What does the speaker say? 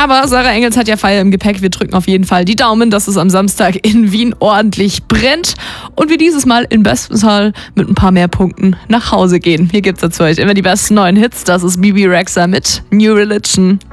Aber Sarah Engels hat ja Feier im Gepäck. Wir drücken auf jeden Fall die Daumen, dass es am Samstag in Wien ordentlich brennt und wir dieses Mal in besten Fall mit ein paar mehr Punkten nach Hause gehen. Hier gibt's dazu euch immer die besten neuen Hits. Das ist Bebe Rexha mit New Religion.